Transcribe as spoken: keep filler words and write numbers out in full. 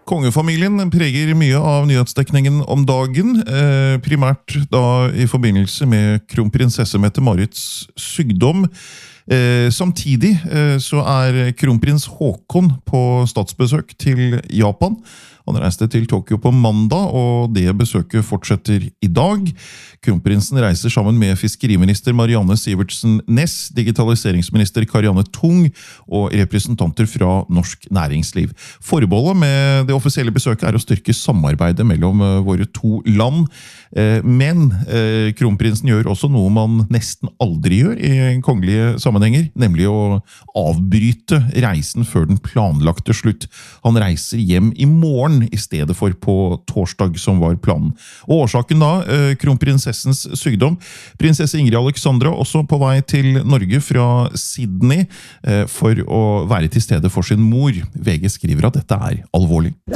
Kongefamilien preger mye av nyhetsdekningen om dagen, eh, primært da i forbindelse med kronprinsesse Mette-Marits sykdom. Eh, samtidig eh, så er kronprins Håkon på statsbesøk til Japan. Han reiste til Tokyo på mandag, og det besøket fortsetter i dag. Kronprinsen reiser sammen med fiskeriminister Marianne Sivertsen Næss, digitaliseringsminister Karianne Tung og representanter fra norsk næringsliv. Formålet med det offisielle besøket er å styrke samarbeidet mellom våre to land, men kronprinsen gjør også noe man nesten aldri gjør i kongelige sammenhenger, nemlig å avbryte reisen før den planlagte slutt. Han reiser hjem i morgen i stedet for på torsdag som var planen. Og årsaken da, kronprinsessens sykdom. Prinsesse Ingrid Alexandra også på vei til Norge fra Sydney for å være til stede for sin mor. V G skriver at dette er alvorlig.